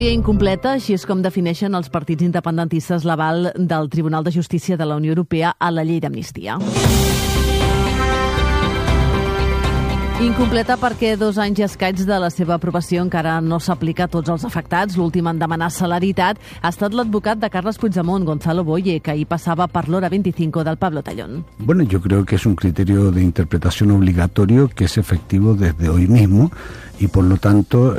Incompleta, així és com defineixen els partits independentistes l'aval del Tribunal de Justícia de la Unió Europea a la llei d'amnistia. Incompleta perquè 2 anys i escaig de la seva aprovació encara no s'aplica a tots els afectats. L'últim en demanar celeritat ha estat l'advocat de Carles Puigdemont, Gonzalo Boye, que ahir passava per l'hora 25 del Pablo Tallón. Bueno, yo creo que es un criterio de interpretación obligatorio que es efectivo desde hoy mismo y por lo tanto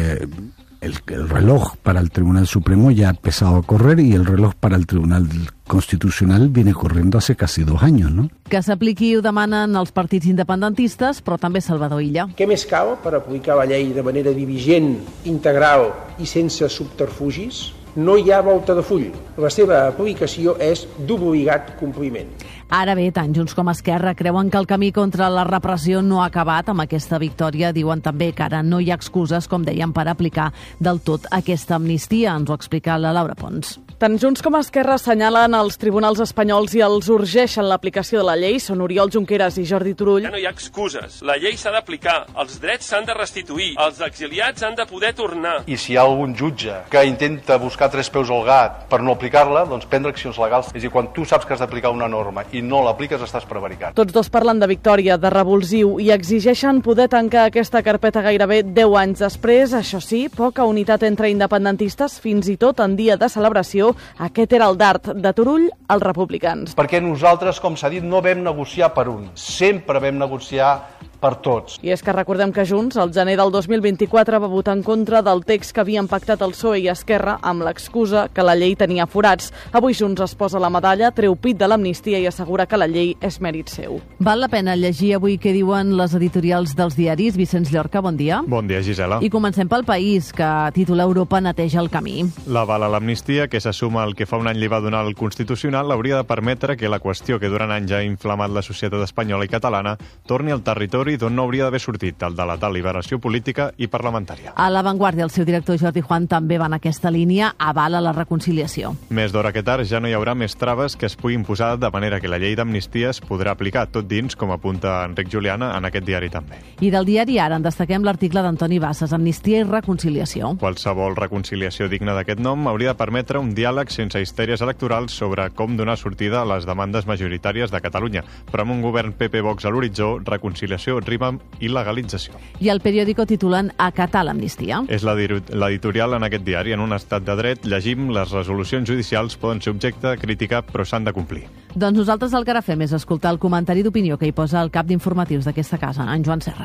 el reloj para el Tribunal Supremo ya ha empezado a correr y el reloj para el Tribunal Constitucional viene corriendo hace casi 2 años, ¿no? Que s'apliqui ho demanen els partits independentistes, però també Salvador Illa. Què més cal per aplicar la llei de manera diligent, integral i sense subterfugis? No hi ha volta de full. La seva aplicació és d'obligat compliment. Ara bé, tant Junts com Esquerra creuen que el camí contra la repressió no ha acabat amb aquesta victòria. Diuen també que ara no hi ha excuses, com dèiem, per aplicar del tot aquesta amnistia. Ens ho explica la Laura Pons. Tant Junts com Esquerra assenyalen els tribunals espanyols i els urgeixen l'aplicació de la llei. Són Oriol Junqueras i Jordi Turull. Ja no hi ha excuses. La llei s'ha d'aplicar. Els drets s'han de restituir. Els exiliats han de poder tornar. I si hi ha algun jutge que intenta buscar 3 peus al gat per no aplicar-la, doncs prendre accions legals. És a dir, quan tu saps que has d'aplicar una norma i no l'apliques, estàs prevaricat. Tots dos parlen de victòria, de revulsiu i exigeixen poder tancar aquesta carpeta gairebé 10 anys després. Això sí, poca unitat entre independentistes, fins i tot en dia de celebració. Aquest era el dart de Turull als republicans. Perquè nosaltres, com s'ha dit, no vam negociar per un. Sempre vam negociar per tots. I és que recordem que Junts, al gener del 2024, va votar en contra del text que havien pactat el PSOE i Esquerra amb l'excusa que la llei tenia forats. Avui Junts es posa la medalla, treu pit de l'amnistia i assegura que la llei és mèrit seu. Val la pena llegir avui què diuen les editorials dels diaris. Vicenç Llorca, bon dia. Bon dia, Gisela. I comencem pel País, que titula Europa neteja el camí. L'aval a l'amnistia, que s'assuma al que fa un any li va donar el Constitucional, hauria de permetre que la qüestió que durant anys ha inflamat la societat espanyola i catalana torni al territori d'on no hauria d'haver sortit, el de la deliberació política i parlamentària. A l'avantguàrdia, el seu director Jordi Juan també va en aquesta línia, avala la reconciliació. Més d'hora que tard ja no hi haurà més traves que es puguin posar de manera que la llei d'amnistia es podrà aplicar tot dins, com apunta Enric Juliana en aquest diari també. I del diari Ara en destaquem l'article d'Antoni Bassas, Amnistia i reconciliació. Qualsevol reconciliació digna d'aquest nom hauria de permetre un diàleg sense histèries electorals sobre com donar sortida a les demandes majoritàries de Catalunya, però amb un govern PP-Vox a l'horitzó, reconciliació rima i legalització. I el periòdico titulen Acatar l'amnistia. És l'editorial en aquest diari. En un estat de dret llegim les resolucions judicials poden ser objecte de crítica però s'han de complir. Doncs nosaltres el que ara fem és escoltar el comentari d'opinió que hi posa el cap d'informatius d'aquesta casa, en Joan Serra.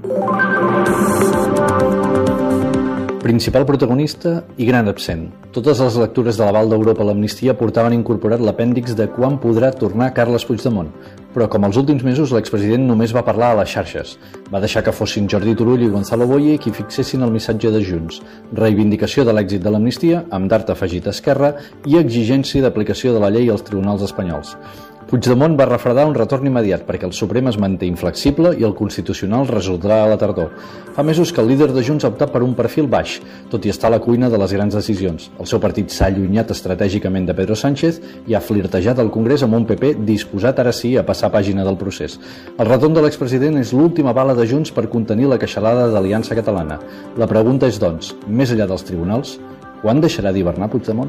Principal protagonista i gran absent. Totes les lectures de l'aval d'Europa a l'amnistia portaven incorporat l'apèndix de quan podrà tornar Carles Puigdemont. Però, com els últims mesos, l'expresident només va parlar a les xarxes. Va deixar que fossin Jordi Turull i Gonzalo Boye qui fixessin el missatge de Junts. Reivindicació de l'èxit de l'amnistia, amb dart afegit a Esquerra, i exigència d'aplicació de la llei als tribunals espanyols. Puigdemont va refredar un retorn immediat perquè el Suprem es manté inflexible i el Constitucional resoldrà a la tardor. Fa mesos que el líder de Junts ha optat per un perfil baix, tot i estar a la cuina de les grans decisions. El seu partit s'ha allunyat estratègicament de Pedro Sánchez i ha flirtejat al Congrés amb un PP disposat ara sí a passar pàgina del procés. El retorn de l'expresident és l'última bala de Junts per contenir la queixalada d'Aliança Catalana. La pregunta és, doncs, més enllà dels tribunals, quan deixarà d'hivernar Puigdemont?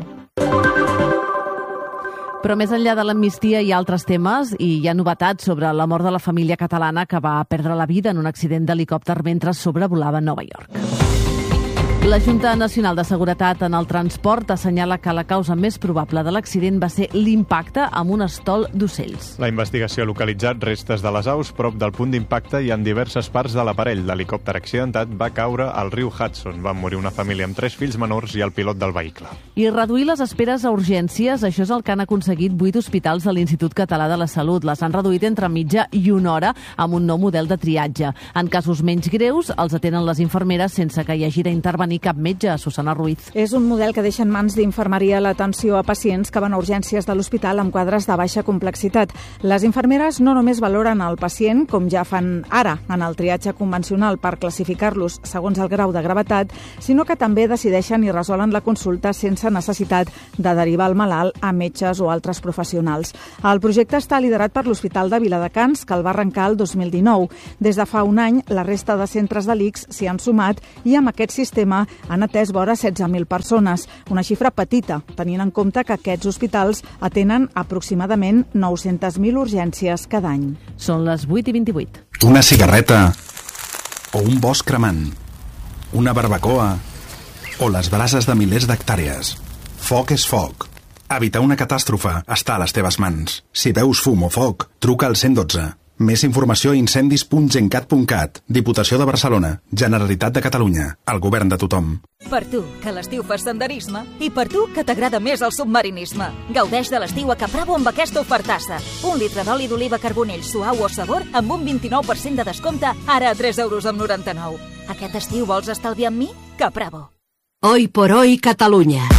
Però més enllà de l'amnistia hi ha altres temes i hi ha novetats sobre la mort de la família catalana que va perdre la vida en un accident d'helicòpter mentre sobrevolava Nova York. La Junta Nacional de Seguretat en el Transport assenyala que la causa més probable de l'accident va ser l'impacte amb un estol d'ocells. La investigació ha localitzat restes de les aus prop del punt d'impacte i en diverses parts de l'aparell. L'helicòpter accidentat va caure al riu Hudson. Van morir una família amb 3 fills menors i el pilot del vehicle. I reduir les esperes a urgències, això és el que han aconseguit 8 hospitals de l'Institut Català de la Salut. Les han reduït entre mitja i una hora amb un nou model de triatge. En casos menys greus, els atenen les infermeres sense que hi hagi d'intervenir cap metge, Susana Ruiz. És un model que deixa en mans d'infermeria l'atenció a pacients que van a urgències de l'hospital amb quadres de baixa complexitat. Les infermeres no només valoren el pacient, com ja fan ara en el triatge convencional per classificar-los segons el grau de gravetat, sinó que també decideixen i resolen la consulta sense necessitat de derivar el malalt a metges o altres professionals. El projecte està liderat per l'Hospital de Viladecans, que el va arrencar el 2019. Des de fa un any, la resta de centres de l'ICS s'hi han sumat i amb aquest sistema Catalunya han atès vora 16.000 persones, una xifra petita, tenint en compte que aquests hospitals atenen aproximadament 900.000 urgències cada any. Són les 8:28. Una cigarreta o un bosc cremant, una barbacoa o les brases de milers d'hectàrees. Foc és foc. Evitar una catàstrofe està a les teves mans. Si veus fum o foc, truca al 112. Més informació a incendis.gencat.cat. Diputació de Barcelona. Generalitat de Catalunya. El govern de tothom. Per tu, que a l'estiu fas senderisme, i per tu, que t'agrada més el submarinisme. Gaudeix de l'estiu a Capravo amb aquesta ofertassa. 1 litre d'oli d'oliva carbonell suau o sabor amb un 29% de descompte, ara a 3,99 €. Aquest estiu vols estalviar amb mi? Capravo. Hoy por hoy Catalunya.